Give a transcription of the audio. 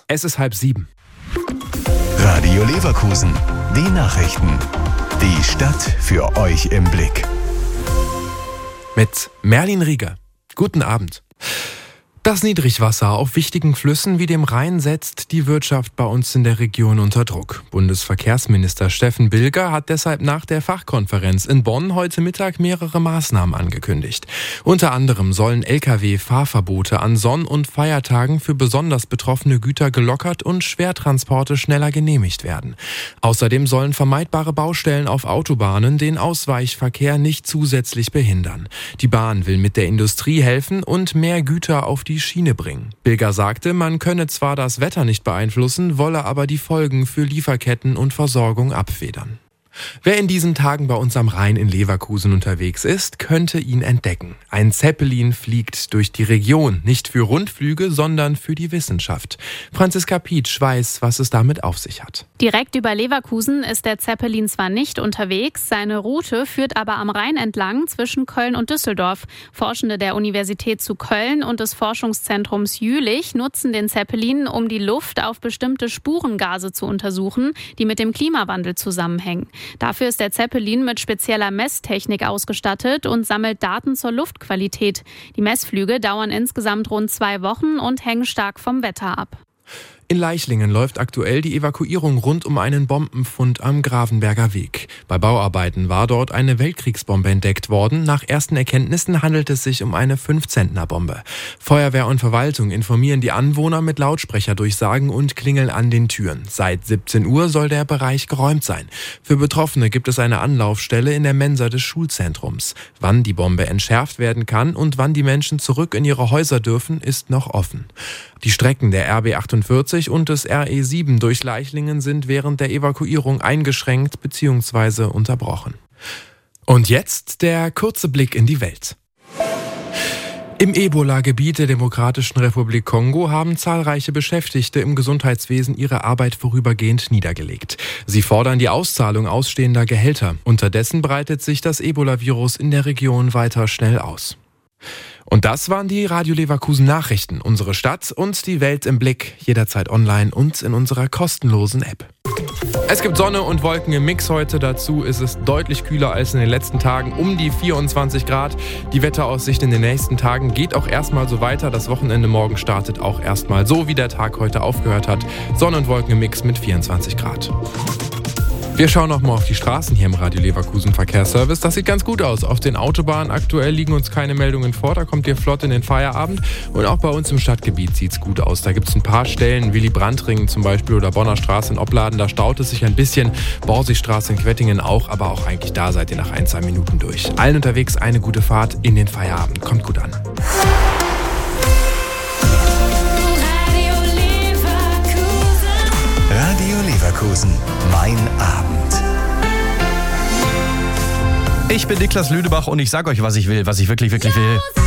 Es ist 6:30. Radio Leverkusen. Die Nachrichten. Die Stadt für euch im Blick. Mit Merlin Rieger. Guten Abend. Das Niedrigwasser auf wichtigen Flüssen wie dem Rhein setzt die Wirtschaft bei uns in der Region unter Druck. Bundesverkehrsminister Steffen Bilger hat deshalb nach der Fachkonferenz in Bonn heute Mittag mehrere Maßnahmen angekündigt. Unter anderem sollen Lkw-Fahrverbote an Sonn- und Feiertagen für besonders betroffene Güter gelockert und Schwertransporte schneller genehmigt werden. Außerdem sollen vermeidbare Baustellen auf Autobahnen den Ausweichverkehr nicht zusätzlich behindern. Die Bahn will mit der Industrie helfen und mehr Güter auf die Schiene bringen. Bilger sagte, man könne zwar das Wetter nicht beeinflussen, wolle aber die Folgen für Lieferketten und Versorgung abfedern. Wer in diesen Tagen bei uns am Rhein in Leverkusen unterwegs ist, könnte ihn entdecken. Ein Zeppelin fliegt durch die Region, nicht für Rundflüge, sondern für die Wissenschaft. Franziska Pietsch weiß, was es damit auf sich hat. Direkt über Leverkusen ist der Zeppelin zwar nicht unterwegs, seine Route führt aber am Rhein entlang zwischen Köln und Düsseldorf. Forschende der Universität zu Köln und des Forschungszentrums Jülich nutzen den Zeppelin, um die Luft auf bestimmte Spurengase zu untersuchen, die mit dem Klimawandel zusammenhängen. Dafür ist der Zeppelin mit spezieller Messtechnik ausgestattet und sammelt Daten zur Luftqualität. Die Messflüge dauern insgesamt rund 2 Wochen und hängen stark vom Wetter ab. In Leichlingen läuft aktuell die Evakuierung rund um einen Bombenfund am Gravenberger Weg. Bei Bauarbeiten war dort eine Weltkriegsbombe entdeckt worden. Nach ersten Erkenntnissen handelt es sich um eine 5-Zentner-Bombe. Feuerwehr und Verwaltung informieren die Anwohner mit Lautsprecherdurchsagen und klingeln an den Türen. Seit 17 Uhr soll der Bereich geräumt sein. Für Betroffene gibt es eine Anlaufstelle in der Mensa des Schulzentrums. Wann die Bombe entschärft werden kann und wann die Menschen zurück in ihre Häuser dürfen, ist noch offen. Die Strecken der RB 48 und des RE 7 durch Leichlingen sind während der Evakuierung eingeschränkt bzw. unterbrochen. Und jetzt der kurze Blick in die Welt. Im Ebola-Gebiet der Demokratischen Republik Kongo haben zahlreiche Beschäftigte im Gesundheitswesen ihre Arbeit vorübergehend niedergelegt. Sie fordern die Auszahlung ausstehender Gehälter. Unterdessen breitet sich das Ebola-Virus in der Region weiter schnell aus. Und das waren die Radio Leverkusen Nachrichten. Unsere Stadt und die Welt im Blick. Jederzeit online und in unserer kostenlosen App. Es gibt Sonne und Wolken im Mix heute. Dazu ist es deutlich kühler als in den letzten Tagen, um die 24 Grad. Die Wetteraussicht in den nächsten Tagen geht auch erstmal so weiter. Das Wochenende morgen startet auch erstmal so, wie der Tag heute aufgehört hat. Sonne und Wolken im Mix mit 24 Grad. Wir schauen noch mal auf die Straßen hier im Radio Leverkusen Verkehrsservice. Das sieht ganz gut aus. Auf den Autobahnen aktuell liegen uns keine Meldungen vor. Da kommt ihr flott in den Feierabend. Und auch bei uns im Stadtgebiet sieht's gut aus. Da gibt's ein paar Stellen, Willy-Brandt-Ring zum Beispiel oder Bonner Straße in Opladen. Da staut es sich ein bisschen. Borsigstraße in Quettingen auch. Aber auch eigentlich da seid ihr nach 1-2 Minuten durch. Allen unterwegs eine gute Fahrt in den Feierabend. Kommt gut an. Radio Leverkusen. Mein Abend. Ich bin Niklas Lüdebach und ich sage euch, was ich will, was ich wirklich will.